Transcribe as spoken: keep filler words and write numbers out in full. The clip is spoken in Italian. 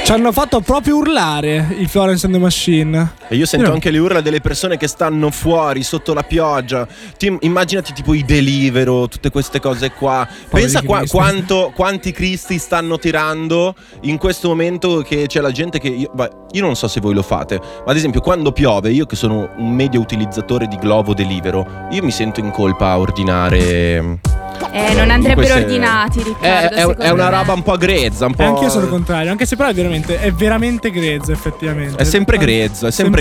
Ci hanno fatto proprio urlare i Florence and the Machine. E io sento Io- anche le urla delle persone che stanno fuori sotto la pioggia. Ti, immaginati tipo i Deliveroo, tutte queste cose qua. Pensa qua, Cristi. quanto, quanti cristi stanno tirando in questo momento, che c'è la gente che io, beh, io non so se voi lo fate, ma ad esempio quando piove, io che sono un medio utilizzatore di Glovo Deliveroo, io mi sento in colpa a ordinare. Eh, non andrebbero queste- ordinati, Riccardo. È, è- secondo è una me. roba un po' grezza, un po'. E anche io sono il contrario, anche se però è veramente, è veramente grezzo effettivamente. È sempre grezzo, è sempre